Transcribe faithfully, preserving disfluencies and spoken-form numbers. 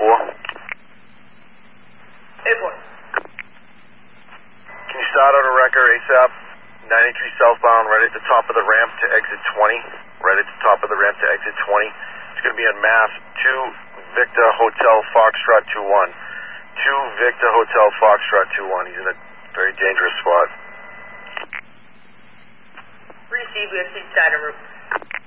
four. eight four. Can you start out a record ASAP? ninety-three southbound, right at the top of the ramp to exit twenty. Right at the top of the ramp to exit twenty. It's going to be on Mass two Victor Hotel Foxtrot two one. two Victor Hotel Foxtrot two one. He's in a very dangerous spot. Receive, we have seen side of route.